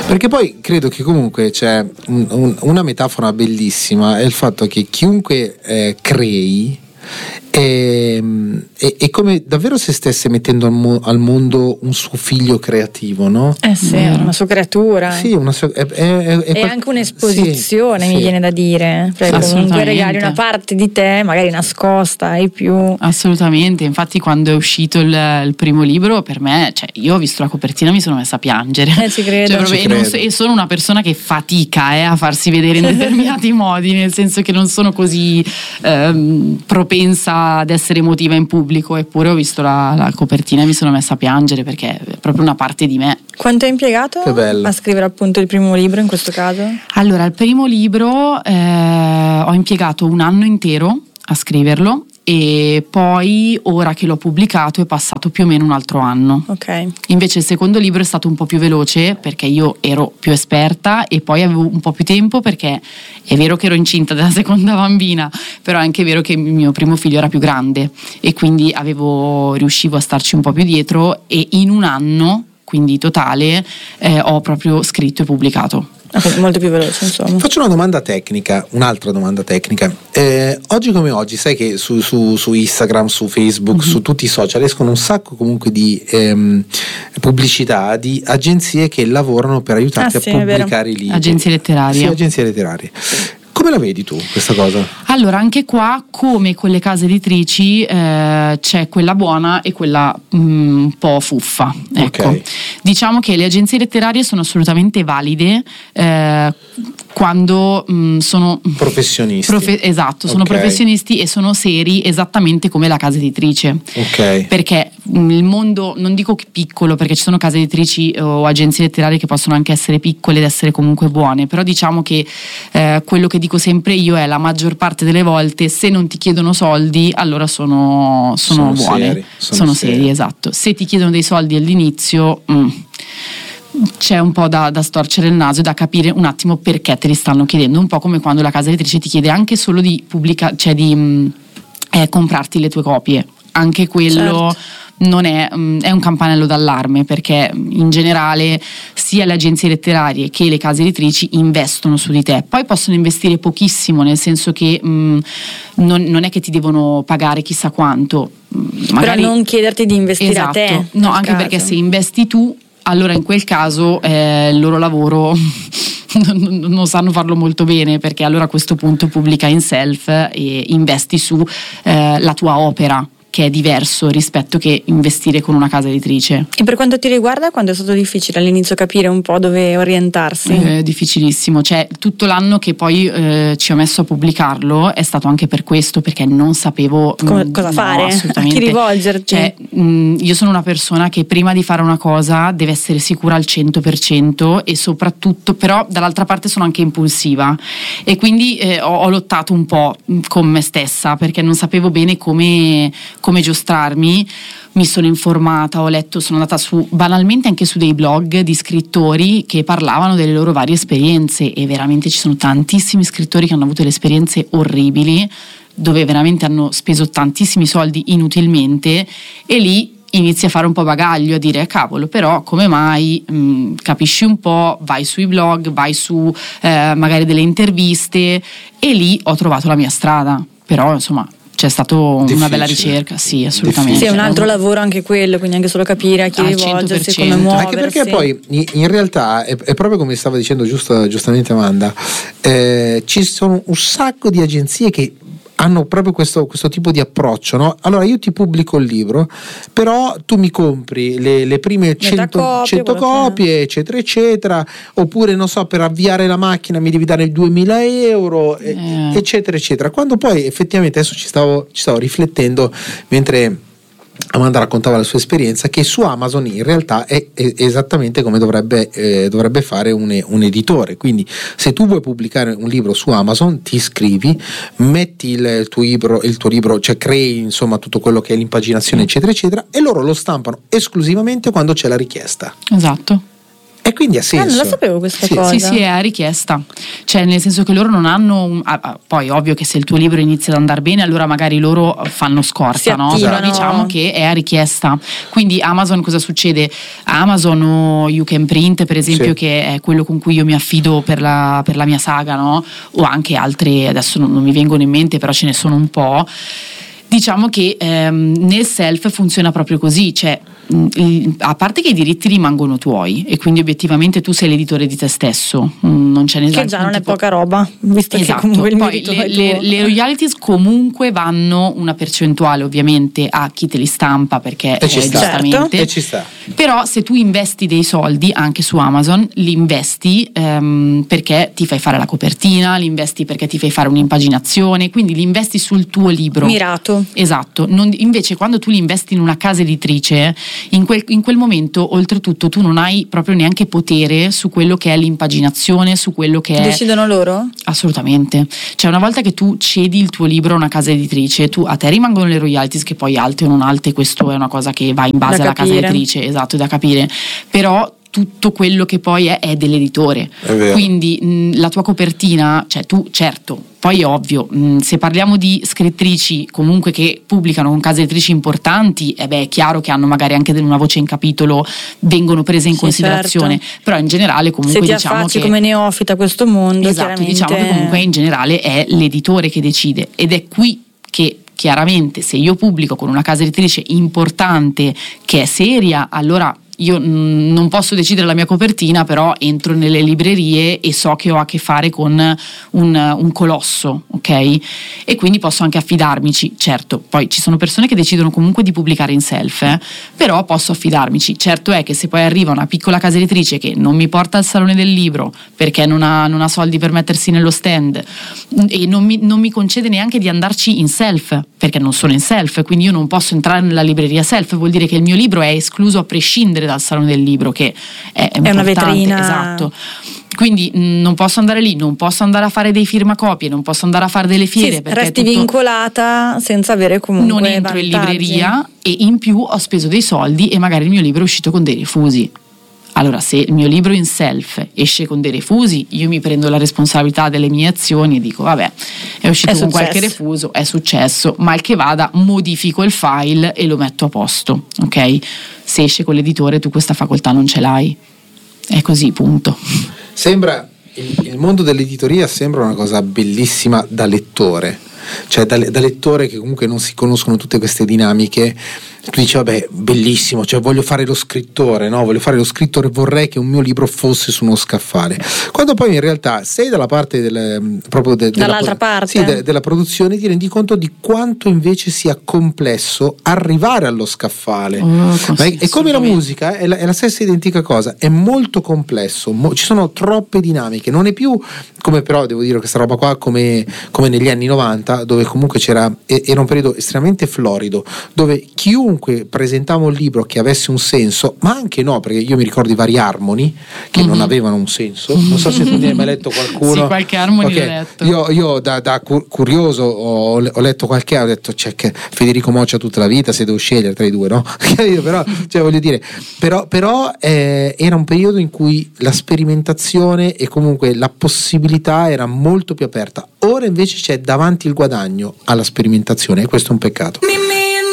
Perché poi credo che comunque c'è una metafora bellissima, è il fatto che chiunque crei è come davvero se stesse mettendo al mondo un suo figlio creativo, no? Sì, una sua creatura. Sì, è anche un'esposizione, mi viene da dire. Cioè, comunque regali una parte di te, magari nascosta ai più. Assolutamente, infatti quando è uscito il primo libro, per me, cioè, io ho visto la copertina e mi sono messa a piangere. Ci credo. Cioè, e sono una persona che fatica a farsi vedere in determinati modi, nel senso che non sono così propensa ad essere emotiva in pubblico, eppure ho visto la copertina e mi sono messa a piangere perché è proprio una parte di me. Quanto hai impiegato a scrivere appunto il primo libro in questo caso? Allora, il primo libro ho impiegato un anno intero a scriverlo e poi ora che l'ho pubblicato è passato più o meno un altro anno. Ok. Invece il secondo libro è stato un po' più veloce perché io ero più esperta e poi avevo un po' più tempo, perché è vero che ero incinta della seconda bambina, però è anche vero che il mio primo figlio era più grande e quindi riuscivo a starci un po' più dietro, e in un anno, quindi totale, ho proprio scritto e pubblicato. Molto più veloce, insomma. Faccio un'altra domanda tecnica. Oggi come oggi, sai che su Instagram, su Facebook, su tutti i social escono un sacco comunque di pubblicità di agenzie che lavorano per aiutarti a pubblicare i libri. Agenzie letterarie. Sì, agenzie letterarie. Come la vedi tu questa cosa? Allora, anche qua, come con le case editrici, c'è quella buona e quella un po' fuffa. Ecco. Okay. Diciamo che le agenzie letterarie sono assolutamente valide quando sono professionisti. Esatto, sono professionisti e sono seri, esattamente come la casa editrice. Ok. Perché il mondo, non dico che piccolo, perché ci sono case editrici o agenzie letterarie che possono anche essere piccole ed essere comunque buone, però diciamo che quello che dico sempre io è: la maggior parte delle volte, se non ti chiedono soldi, allora sono buone, sono seri, esatto. Se ti chiedono dei soldi all'inizio, c'è un po' da storcere il naso e da capire un attimo perché te li stanno chiedendo, un po' come quando la casa editrice ti chiede anche solo di comprarti le tue copie. Anche quello, certo, non è un campanello d'allarme, perché in generale sia le agenzie letterarie che le case editrici investono su di te. Poi possono investire pochissimo, nel senso che non è che ti devono pagare chissà quanto, magari, però non chiederti di investire, esatto, a te. No, anche perché se investi tu, allora in quel caso il loro lavoro non sanno farlo molto bene, perché allora a questo punto pubblica in self e investi su la tua opera, che è diverso rispetto che investire con una casa editrice. E per quanto ti riguarda, quando è stato difficile all'inizio capire un po' dove orientarsi? Difficilissimo, cioè tutto l'anno che poi ci ho messo a pubblicarlo è stato anche per questo, perché non sapevo cosa fare, a chi rivolgerti. Cioè, io sono una persona che prima di fare una cosa deve essere sicura al 100%, e soprattutto, però dall'altra parte sono anche impulsiva, e quindi ho lottato un po' con me stessa, perché non sapevo bene come giostrarmi. Mi sono informata, ho letto, sono andata banalmente anche su dei blog di scrittori che parlavano delle loro varie esperienze, e veramente ci sono tantissimi scrittori che hanno avuto delle esperienze orribili, dove veramente hanno speso tantissimi soldi inutilmente, e lì inizi a fare un po' bagaglio, a dire cavolo, però come mai, capisci un po', vai sui blog, vai su magari delle interviste, e lì ho trovato la mia strada. Però insomma c'è stato una bella ricerca, sì, assolutamente. Sì, è un altro lavoro anche quello, quindi anche solo capire a chi rivolgersi, come muoversi. Anche perché poi in realtà è proprio come stava dicendo giustamente Amanda, ci sono un sacco di agenzie che hanno proprio questo tipo di approccio, no? Allora io ti pubblico il libro, però tu mi compri le prime 100 copie, eccetera eccetera, oppure non so, per avviare la macchina mi devi dare 2.000 euro, eccetera eccetera. Quando poi effettivamente, adesso ci stavo riflettendo mentre Amanda raccontava la sua esperienza, che su Amazon in realtà è esattamente come dovrebbe fare un editore. Quindi se tu vuoi pubblicare un libro su Amazon, ti iscrivi, metti il tuo libro, cioè crei insomma tutto quello che è l'impaginazione eccetera eccetera, e loro lo stampano esclusivamente quando c'è la richiesta. Esatto. E quindi ha senso. Non la sapevo questa cosa. Sì, è a richiesta, cioè nel senso che loro non hanno poi ovvio che se il tuo libro inizia ad andare bene allora magari loro fanno scorta, no? Però diciamo che è a richiesta. Quindi Amazon, cosa succede? Amazon o You Can Print per esempio, che è quello con cui io mi affido per la mia saga, no? O anche altri, adesso non mi vengono in mente, però ce ne sono un po'. Diciamo che nel self funziona proprio così, cioè a parte che i diritti rimangono tuoi e quindi obiettivamente tu sei l'editore di te stesso, non c'è nessuno. Che già non è poca roba, visto che comunque il merito è tuo. Le royalties comunque vanno una percentuale ovviamente a chi te li stampa, perché giustamente e ci sta. Però se tu investi dei soldi anche su Amazon, li investi perché ti fai fare la copertina, li investi perché ti fai fare un'impaginazione, quindi li investi sul tuo libro mirato. Esatto. Invece quando tu li investi in una casa editrice, in quel momento oltretutto tu non hai proprio neanche potere su quello che è l'impaginazione, su quello che decidono loro? Assolutamente. Cioè una volta che tu cedi il tuo libro a una casa editrice, a te rimangono le royalties, che poi alte o non alte, questo è una cosa che va in base alla casa editrice, esatto, è da capire, però tutto quello che poi è dell'editore, quindi la tua copertina, cioè tu, certo, poi è ovvio, se parliamo di scrittrici comunque che pubblicano con case editrici importanti, è chiaro che hanno magari anche una voce in capitolo, vengono prese in considerazione, certo. Però in generale comunque se ti diciamo affacci che come neofita a questo mondo, esatto, diciamo che comunque in generale è l'editore che decide, ed è qui che chiaramente se io pubblico con una casa editrice importante che è seria, allora io non posso decidere la mia copertina, però entro nelle librerie e so che ho a che fare con un colosso, ok? E quindi posso anche affidarmici, certo. Poi ci sono persone che decidono comunque di pubblicare in self, però posso affidarmici. Certo è che se poi arriva una piccola casa editrice che non mi porta al salone del libro perché non ha soldi per mettersi nello stand e non mi concede neanche di andarci in self, perché non sono in self, quindi io non posso entrare nella libreria self, vuol dire che il mio libro è escluso a prescindere dal salone del libro, che è una vetrina, esatto. Quindi non posso andare lì, non posso andare a fare dei firmacopie, non posso andare a fare delle fiere, sì, perché resti vincolata senza avere comunque non entro vantaggi. In libreria e in più ho speso dei soldi e magari il mio libro è uscito con dei refusi. Allora, se il mio libro in self esce con dei refusi, io mi prendo la responsabilità delle mie azioni e dico vabbè, è uscito con qualche refuso, è successo, mal che vada modifico il file e lo metto a posto, ok? Se esce con l'editore tu questa facoltà non ce l'hai, è così, punto. Sembra, il mondo dell'editoria sembra una cosa bellissima da lettore, cioè da lettore che comunque non si conoscono tutte queste dinamiche. Tu dici vabbè, bellissimo, cioè voglio fare lo scrittore, no? Voglio fare lo scrittore, vorrei che un mio libro fosse su uno scaffale, quando poi in realtà sei dalla parte dall'altra parte della produzione, ti rendi conto di quanto invece sia complesso arrivare allo scaffale. È come la musica, è la stessa identica cosa, è molto complesso, ci sono troppe dinamiche, non è più come, però devo dire questa roba qua come negli anni 90, dove comunque era un periodo estremamente florido, dove chiunque presentava un libro che avesse un senso, ma anche no, perché io mi ricordo i vari Harmony che non avevano un senso, non so se tu ne hai mai letto qualcuno. Sì, qualche Harmony l'ho letto. Io da curioso ho letto qualche, ho detto c'è che Federico Moccia tutta la vita, se devo scegliere tra i due, no? Però, cioè, voglio dire, però era un periodo in cui la sperimentazione e comunque la possibilità era molto più aperta. Ora invece c'è davanti il guadagno alla sperimentazione e questo è un peccato.